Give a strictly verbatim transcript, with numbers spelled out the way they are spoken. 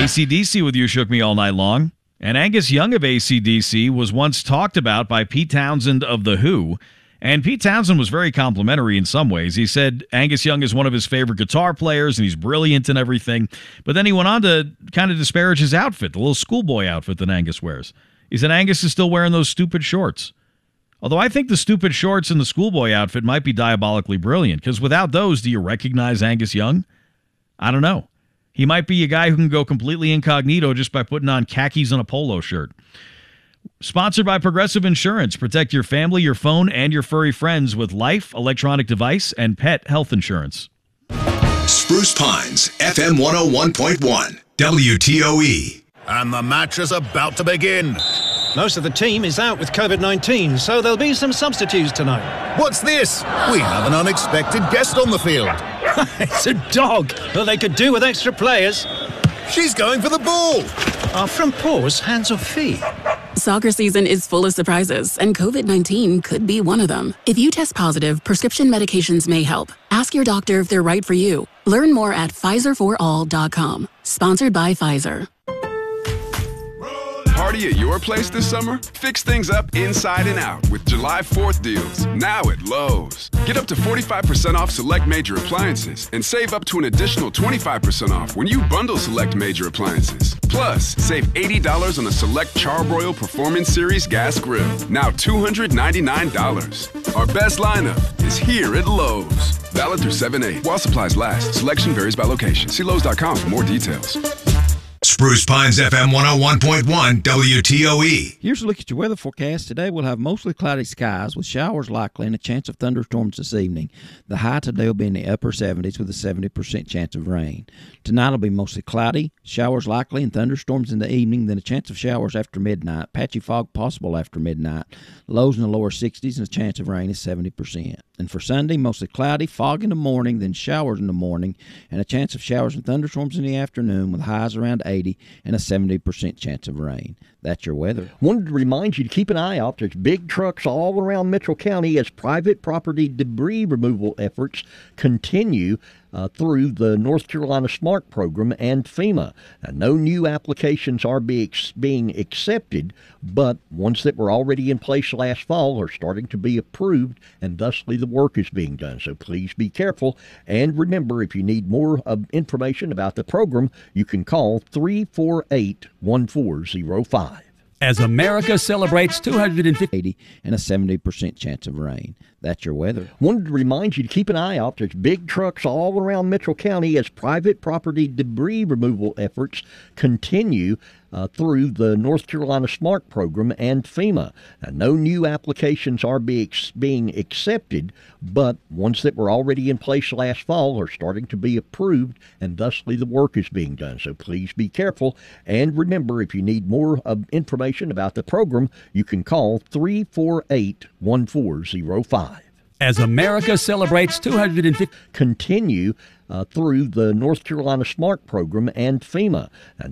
A C D C with You Shook Me All Night Long. And Angus Young of A C D C was once talked about by Pete Townsend of The Who. And Pete Townsend was very complimentary in some ways. He said Angus Young is one of his favorite guitar players and he's brilliant and everything. But then he went on to kind of disparage his outfit, the little schoolboy outfit that Angus wears. He said Angus is still wearing those stupid shorts. Although I think the stupid shorts and the schoolboy outfit might be diabolically brilliant, because without those, do you recognize Angus Young? I don't know. He might be a guy who can go completely incognito just by putting on khakis and a polo shirt. Sponsored by Progressive Insurance. Protect your family, your phone, and your furry friends with life, electronic device, and pet health insurance. Spruce Pines, F M one oh one point one, W T O E. And the match is about to begin. Most of the team is out with COVID nineteen, so there'll be some substitutes tonight. What's this? We have an unexpected guest on the field. It's a dog. Well, they could do with extra players. She's going for the ball. Are front paws hands or feet? Soccer season is full of surprises, and COVID nineteen could be one of them. If you test positive, prescription medications may help. Ask your doctor if they're right for you. Learn more at Pfizer for all dot com. Sponsored by Pfizer. Party at your place this summer? Fix things up inside and out with July fourth deals, now at Lowe's. Get up to forty-five percent off select major appliances and save up to an additional twenty-five percent off when you bundle select major appliances. Plus, save eighty dollars on a select Charbroil Performance Series gas grill, now two hundred ninety-nine dollars. Our best lineup is here at Lowe's. Valid through seven eight while supplies last. Selection varies by location. See Lowe's dot com for more details. Spruce Pines F M one oh one point one, W T O E. Here's a look at your weather forecast. Today we'll have mostly cloudy skies with showers likely and a chance of thunderstorms this evening. The high today will be in the upper seventies with a seventy percent chance of rain. Tonight will be mostly cloudy, showers likely, and thunderstorms in the evening, then a chance of showers after midnight. Patchy fog possible after midnight. Lows in the lower sixties and a chance of rain is seventy percent. And for Sunday, mostly cloudy, fog in the morning, then showers in the morning, and a chance of showers and thunderstorms in the afternoon with highs around eighty and a seventy percent chance of rain. That's your weather. Wanted to remind you to keep an eye out. There's big trucks all around Mitchell County as private property debris removal efforts continue uh, through the North Carolina SMART program and FEMA. Now, no new applications are be ex- being accepted, but ones that were already in place last fall are starting to be approved, and thusly the work is being done. So please be careful. And remember, if you need more uh, information about the program, you can call three four eight, one four zero five. As America celebrates two hundred fifty and a seventy percent chance of rain. That's your weather. Wanted to remind you to keep an eye out. There's big trucks all around Mitchell County as private property debris removal efforts continue uh, through the North Carolina SMART program and FEMA. Now, no new applications are be ex- being accepted, but ones that were already in place last fall are starting to be approved, and thusly the work is being done. So please be careful. And remember, if you need more uh, information about the program, you can call three four eight, one four zero five. As America celebrates two hundred fifty continue uh, through the North Carolina SMART program and FEMA. Now,